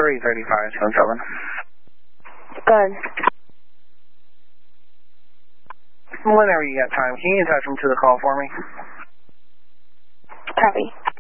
33577. Good. Whenever you got time, can you attach them to the call for me? Copy.